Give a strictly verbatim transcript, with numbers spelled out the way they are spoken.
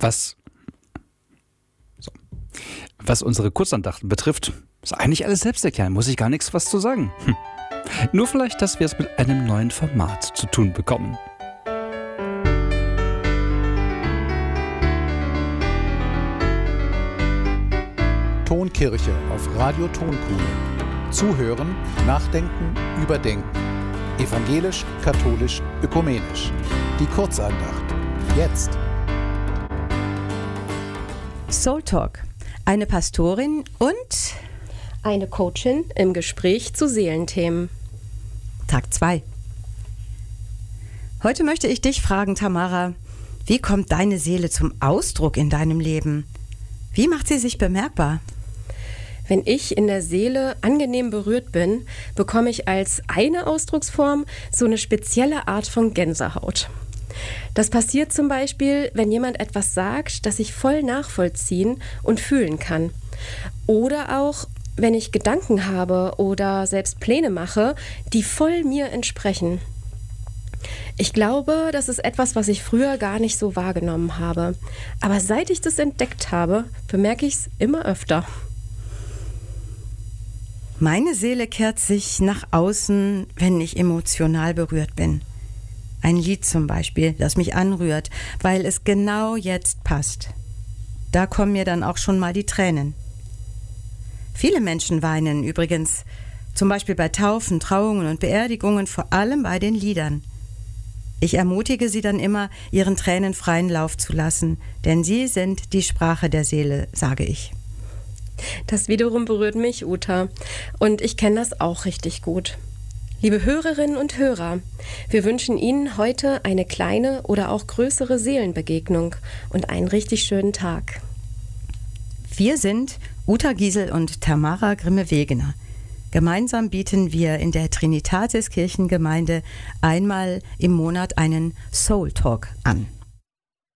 Was, so. Was unsere Kurzandachten betrifft, ist eigentlich alles selbsterklärend, muss ich gar nichts was zu sagen. Hm. Nur vielleicht, dass wir es mit einem neuen Format zu tun bekommen. Tonkirche auf Radio Tonkuhle. Zuhören, nachdenken, überdenken. Evangelisch, katholisch, ökumenisch. Die Kurzandacht. Jetzt. Soul Talk. Eine Pastorin und eine Coachin im Gespräch zu Seelenthemen. Tag zwei. Heute möchte ich dich fragen, Tamara, wie kommt deine Seele zum Ausdruck in deinem Leben? Wie macht sie sich bemerkbar? Wenn ich in der Seele angenehm berührt bin, bekomme ich als eine Ausdrucksform so eine spezielle Art von Gänsehaut. Das passiert zum Beispiel, wenn jemand etwas sagt, das ich voll nachvollziehen und fühlen kann. Oder auch, wenn ich Gedanken habe oder selbst Pläne mache, die voll mir entsprechen. Ich glaube, das ist etwas, was ich früher gar nicht so wahrgenommen habe. Aber seit ich das entdeckt habe, bemerke ich es immer öfter. Meine Seele kehrt sich nach außen, wenn ich emotional berührt bin. Ein Lied zum Beispiel, das mich anrührt, weil es genau jetzt passt. Da kommen mir dann auch schon mal die Tränen. Viele Menschen weinen übrigens, zum Beispiel bei Taufen, Trauungen und Beerdigungen, vor allem bei den Liedern. Ich ermutige sie dann immer, ihren Tränen freien Lauf zu lassen, denn sie sind die Sprache der Seele, sage ich. Das wiederum berührt mich, Uta. Und ich kenne das auch richtig gut. Liebe Hörerinnen und Hörer, wir wünschen Ihnen heute eine kleine oder auch größere Seelenbegegnung und einen richtig schönen Tag. Wir sind Uta Giesel und Tamara Grimme-Wegener. Gemeinsam bieten wir in der Trinitatis Kirchengemeinde einmal im Monat einen Soul Talk an.